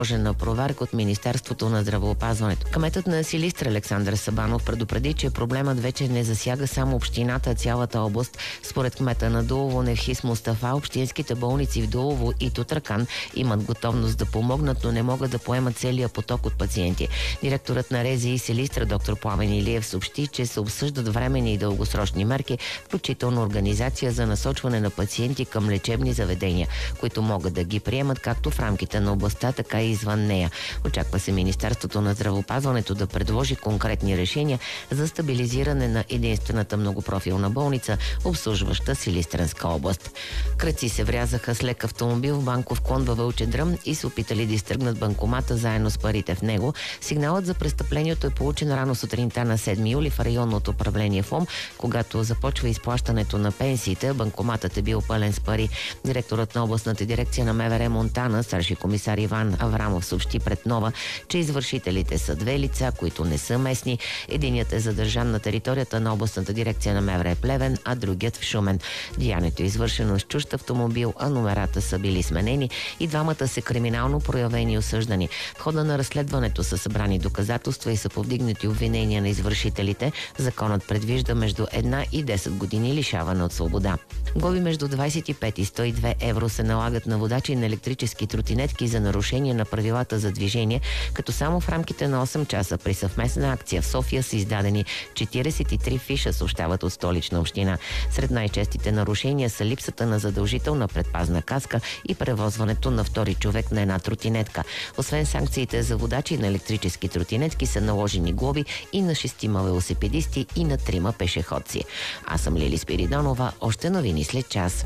на проверка от Министерството на здравеопазването. Кметът на Силистра Александър Сабанов предупреди, че проблемът вече не засяга само общината, а цялата област. Според кмета на Дулово Невхис Мустафа, общинските болници в Дулово и Тутракан имат готовност да помогнат, но не могат да поемат целия поток от пациенти. Директорът на РЗИ Силистра доктор Пламен Илиев съобщи, че се обсъждат временни и дългосрочни мерки, включително организация за насочване на пациенти към лечебни заведения, които могат да ги приемат както в рамките на областта, така и извън нея. Очаква се Министерството на здравеопазването да предложи конкретни решения за стабилизиране на единствената многопрофилна болница, обслужваща Силистренска област. Кръци се врязаха с лек автомобил в банков клон във Вълче дръм и се опитали да изтръгнат банкомата заедно с парите в него. Сигналът за престъплението е получен рано сутринта на 7 юли в районното управление ФОМ, когато започва изплащането на пенсиите. Банкоматът е бил пълен с пари. Директорът на областната дирекция на МВР Монтана, старши комисар Иван Аврамов, съобщи пред Нова, че извършителите са две лица, които не са местни. Единият е задържан на територията на областната дирекция на МВР Плевен, а другият в Шумен. Деянието е извършено с чужд автомобил, а номерата са били сменени и двамата са криминално проявени и осъждани. В хода на разследването са събрани доказателства и са повдигнати обвинения на извършителите. Законът предвижда между 1 и 10 години лишаване от свобода. Глоби между 25 и 102 евро се налагат на водачи на електрически тротинетки за нарушение на правилата за движение, като само в рамките на 8 часа при съвместна акция в София са издадени 43 фиша, съобщават от Столична община. Сред най-честите нарушения са липсата на задължителна предпазна каска и превозването на втори човек на една тротинетка. Освен санкциите за водачи на електрически тротинетки са наложени глоби и на 6 велосипедисти и на 3 пешеходци. Аз съм Лили Спиридонова. Още новини след час.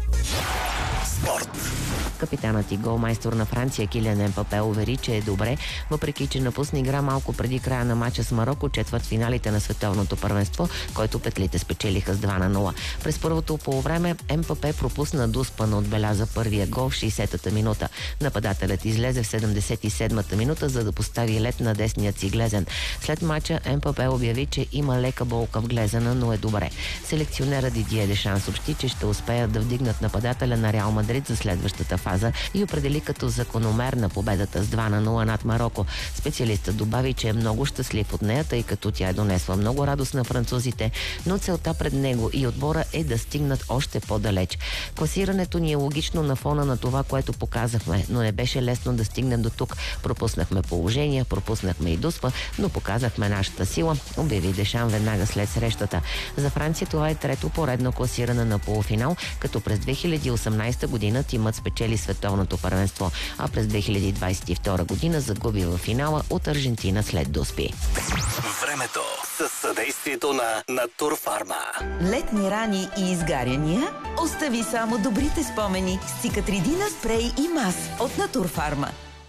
Спорт. Капитанът и голмайстор на Франция Килиан Мбапе увери, че е добре, въпреки че напусна игра малко преди края на мача с Мароко, четвъртфиналите на световното първенство, който петлите спечелиха с 2-0. През първото полувреме Мбапе пропусна дуспа, но отбеляза първия гол в 60-та минута. Нападателят излезе в 77-та минута, за да постави лед на десният си глезен. След мача Мбапе обяви, че има лека болка в глезена, но е добре. Селекционерът Дидие Дешан съобщи, че ще успеят да вдигнат нападателя на Реал Мадрид за следващата фаза и определи като закономерна победата с 2-0 над Мароко. Специалистът добави, че е много щастлив от нея, тъй като тя е донесла много радост на французите, но целта пред него и отбора е да стигнат още по-далеч. Класирането ни е логично на фона на това, което показахме, но не беше лесно да стигнем до тук. Пропуснахме положения, пропуснахме и дуспа, но показахме нашата сила, обяви Дешан веднага след срещата. За Франция това е трето поредно класиране на полуфинал, като през 2018 година тимът спечели световното първенство, а през 2022 година загуби в финала от Аржентина след дуспи. Времето със съдействието на Натурфарма. Летни рани и изгаряния? Остави само добрите спомени с Цикатридина спрей и мас от Натурфарма.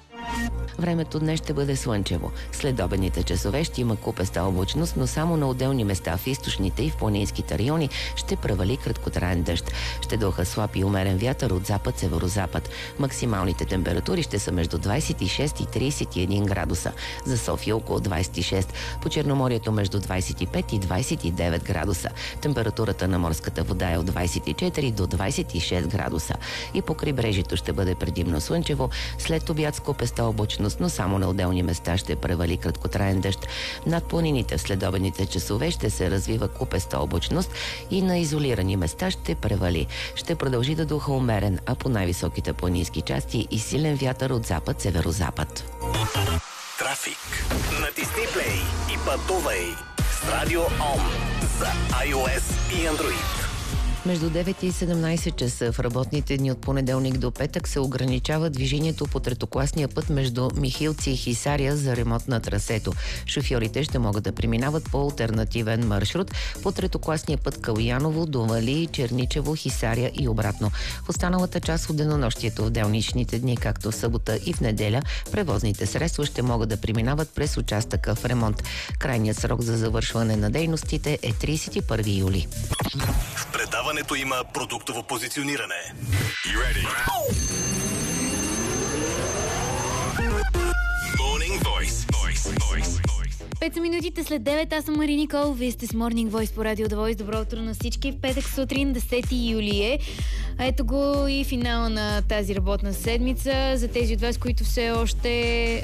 Времето днес ще бъде слънчево. След обедните часове ще има купеста облачност, но само на отделни места в източните и в планинските райони ще превали краткотраен дъжд. Ще духа слаб и умерен вятър от запад-северозапад. Максималните температури ще са между 26 и 31 градуса. За София около 26. По Черноморието между 25 и 29 градуса. Температурата на морската вода е от 24 до 26 градуса. И по крайбрежието ще бъде предимно слънчево. След обяд с купеста облачност, но само на отделни места ще превали краткотраен дъжд. Над планините в следобедните часове ще се развива купеста облачност и на изолирани места ще превали. Ще продължи да духа умерен, а по най-високите планински части и силен вятър от запад-северозапад. Трафик. Натисни плей и пътувай с Радио Ом за iOS и Android. Между 9 и 17 часа в работните дни от понеделник до петък се ограничава движението по третокласния път между Михилци и Хисаря за ремонт на трасето. Шофьорите ще могат да преминават по алтернативен маршрут по третокласния път Калояново до Вали, Черничево, Хисаря и обратно. В останалата част от денонощието в делничните дни, както в събота и в неделя, превозните средства ще могат да преминават през участъка в ремонт. Крайният срок за завършване на дейностите е 31 юли. В предаването има продуктово позициониране. Morning Voice. 5 са минутите след 9, аз съм Мари Никол, вие сте с Morning Voice по Радио The Voice. Добро утро на всички. В петък сутрин, 10 юли е. Ето го и финала на тази работна седмица. За тези от вас, които все още